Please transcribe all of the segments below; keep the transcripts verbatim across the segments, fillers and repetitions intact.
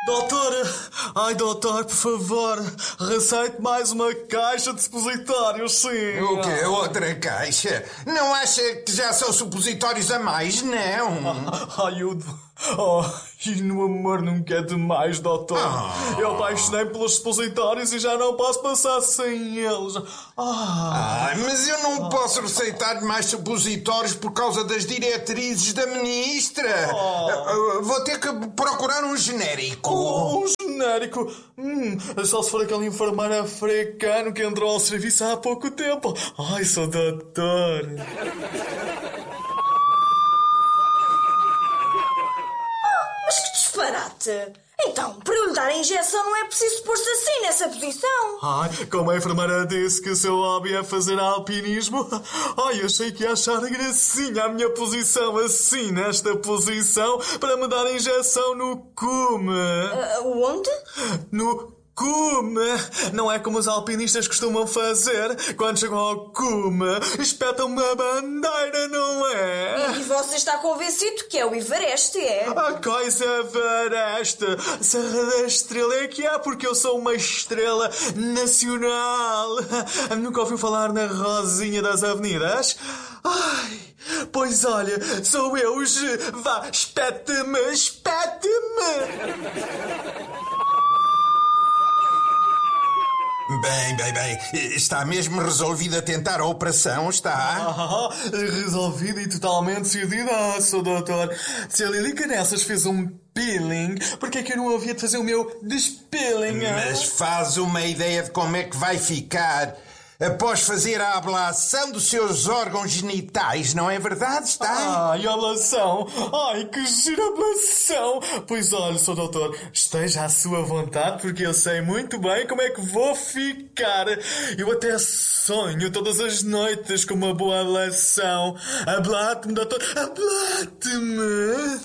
Doutor, ai doutor, por favor, receite mais uma caixa de supositórios, sim. O quê? Outra caixa? Não acha que já são supositórios a mais, não? Ai, eu... Oh, e no amor nunca é demais, doutor. Oh. Eu apaixonei pelos supositórios e já não posso passar sem eles. Ah, mas eu não posso receitar mais supositórios por causa das diretrizes da ministra. Oh. Vou ter que procurar um genérico. Oh, um genérico? Hum, só se for aquele enfermeiro africano que entrou ao serviço há pouco tempo. Ai, sou doutor. Mas que disparate! Então, para eu lhe dar a injeção não é preciso pôr-se assim nessa posição. Ai, como a enfermeira disse que o seu hobby é fazer alpinismo, ai, achei que ia achar gracinha a minha posição assim, nesta posição, para me dar a injeção no cume. Uh, onde? No cume. Não é como os alpinistas costumam fazer. Quando chegam ao cume, espetam uma bandeira, não é? E você está convencido que é o Everest, é? A coisa Everest. Serra da Estrela é que é, porque eu sou uma estrela nacional. Nunca ouviu falar na Rosinha das Avenidas? Ai, pois olha, sou eu, vá, espete-me, espete-me. Bem, bem, bem. Está mesmo resolvido a tentar a operação, está? Ah, resolvido e totalmente decididaço, doutor. Se a Lilica nessas fez um peeling, porque é que eu não havia de fazer o meu despilling? Mas faz uma ideia de como é que vai ficar após fazer a ablação dos seus órgãos genitais, não é verdade, está? Ai, ablação! Ai, que gira ablação! Pois olha, senhor doutor, esteja à sua vontade, porque eu sei muito bem como é que vou ficar. Eu até sonho todas as noites com uma boa ablação. Ablate-me, doutor, ablate-me!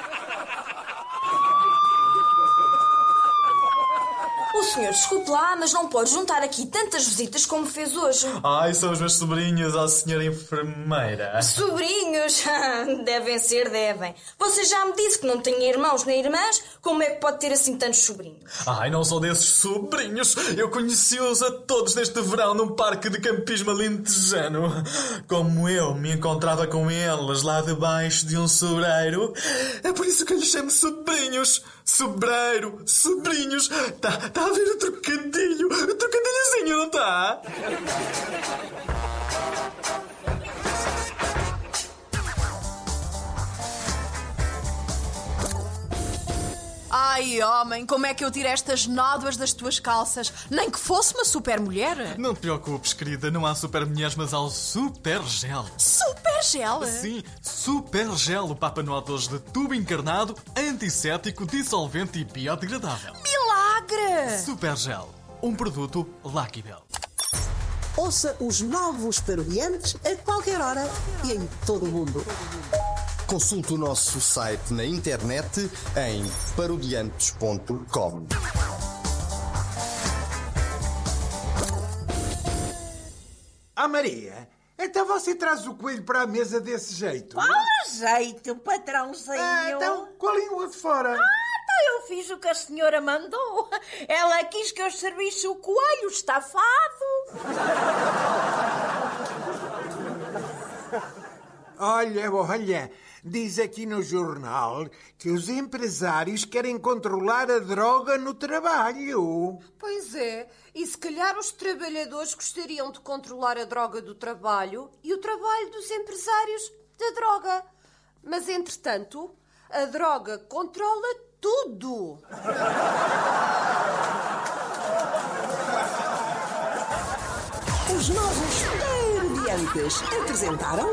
O senhor, desculpe lá, mas não pode juntar aqui tantas visitas como fez hoje. Ai, são os meus sobrinhos, ó senhora enfermeira. Sobrinhos? Devem ser, devem. Você já me disse que não tem irmãos nem irmãs. Como é que pode ter assim tantos sobrinhos? Ai, não sou desses sobrinhos. Eu conheci-os a todos neste verão num parque de campismo alentejano. Como eu me encontrava com eles lá debaixo de um sobreiro, é por isso que eu lhes chamo sobrinhos. Sobreiro, sobrinhos. Tá, tá a ver o trocadilho? O trocadilhozinho, não tá? Ai, homem, como é que eu tiro estas nódoas das tuas calças? Nem que fosse uma super mulher. Não te preocupes, querida. Não há super mulheres, mas há o super gel. Super gel? Sim, super gel. O Papa Noel de hoje de tubo encarnado, antisséptico, dissolvente e biodegradável. Milagre! Super gel. Um produto Lucky Bell. Ouça os novos Parodiantes a qualquer hora e em todo o mundo. Consulte o nosso site na internet em parodiantes ponto com. Ah, Maria, então você traz o coelho para a mesa desse jeito? Qual jeito, patrãozinho? Ah, então, com a língua de fora. Ah, então eu fiz o que a senhora mandou. Ela quis que eu servisse o coelho estafado. Olha, olha, diz aqui no jornal que os empresários querem controlar a droga no trabalho. Pois é, e se calhar os trabalhadores gostariam de controlar a droga do trabalho e o trabalho dos empresários da droga. Mas, entretanto, a droga controla tudo. Os novos Parodiantes apresentaram...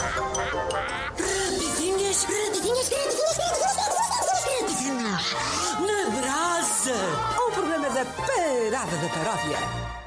Rapidinhas, rapidinhas, rapidinhas, na brasa. O programa da Parada da Paródia.